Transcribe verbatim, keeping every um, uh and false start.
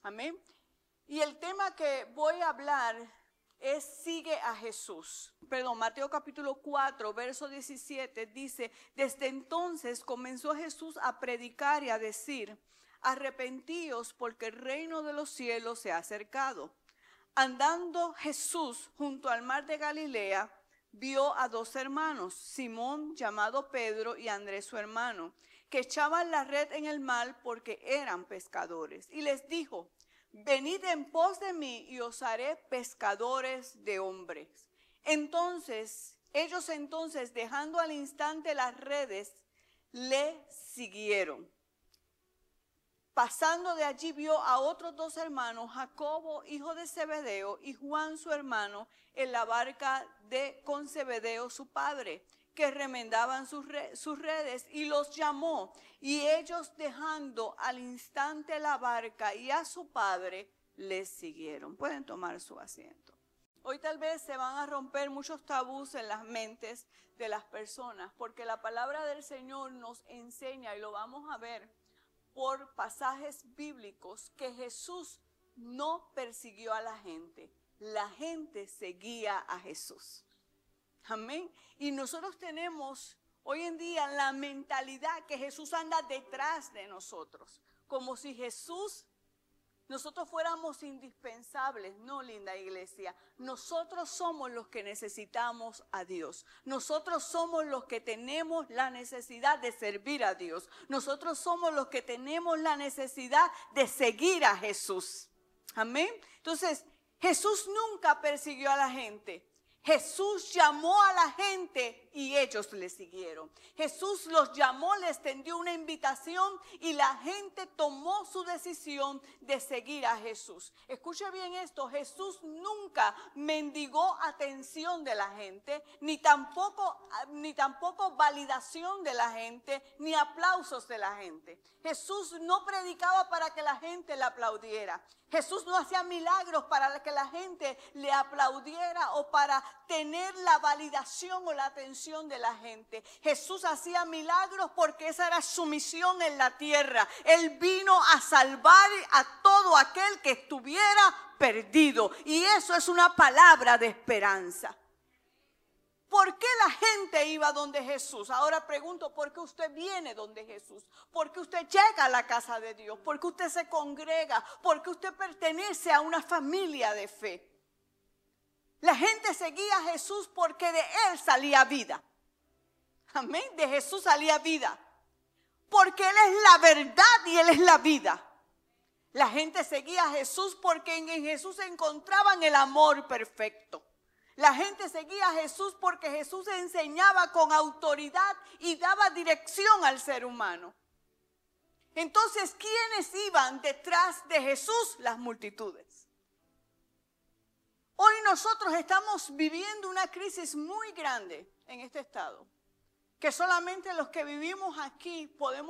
Amén. Y el tema que voy a hablar es sigue a Jesús. Perdón, Mateo capítulo cuatro, verso diecisiete dice, desde entonces comenzó Jesús a predicar y a decir, arrepentíos porque el reino de los cielos se ha acercado. Andando Jesús junto al mar de Galilea, vio a dos hermanos, Simón llamado Pedro y Andrés su hermano, que echaban la red en el mar porque eran pescadores. Y les dijo, venid en pos de mí y os haré pescadores de hombres. Entonces, ellos entonces, dejando al instante las redes, le siguieron. Pasando de allí vio a otros dos hermanos, Jacobo, hijo de Zebedeo, y Juan, su hermano, en la barca de con Zebedeo, su padre, que remendaban sus, re, sus redes, y los llamó. Y ellos, dejando al instante la barca y a su padre, les siguieron. Pueden tomar su asiento. Hoy tal vez se van a romper muchos tabús en las mentes de las personas, porque la palabra del Señor nos enseña, y lo vamos a ver por pasajes bíblicos, que Jesús no persiguió a la gente. La gente seguía a Jesús. Amén. Y nosotros tenemos hoy en día la mentalidad que Jesús anda detrás de nosotros, como si Jesús, nosotros fuéramos indispensables. No, linda iglesia, nosotros somos los que necesitamos a Dios. Nosotros somos los que tenemos la necesidad de servir a Dios. Nosotros somos los que tenemos la necesidad de seguir a Jesús. Amén. Entonces, Jesús nunca persiguió a la gente. Jesús llamó a la gente y ellos le siguieron. Jesús los llamó, les tendió una invitación y la gente tomó su decisión de seguir a Jesús. Escuche bien esto, Jesús nunca mendigó atención de la gente, ni tampoco, ni tampoco validación de la gente, ni aplausos de la gente. Jesús no predicaba para que la gente le aplaudiera. Jesús no hacía milagros para que la gente le aplaudiera o para tener la validación o la atención de la gente. Jesús hacía milagros porque esa era su misión en la tierra. Él vino a salvar a todo aquel que estuviera perdido. Y eso es una palabra de esperanza. ¿Por qué la gente iba donde Jesús? Ahora pregunto, ¿por qué usted viene donde Jesús? ¿Por qué usted llega a la casa de Dios? ¿Por qué usted se congrega? ¿Por qué usted pertenece a una familia de fe? La gente seguía a Jesús porque de Él salía vida. Amén, de Jesús salía vida. Porque Él es la verdad y Él es la vida. La gente seguía a Jesús porque en Jesús encontraban el amor perfecto. La gente seguía a Jesús porque Jesús enseñaba con autoridad y daba dirección al ser humano. Entonces, ¿quiénes iban detrás de Jesús? Las multitudes. Hoy nosotros estamos viviendo una crisis muy grande en este estado, que solamente los que vivimos aquí podemos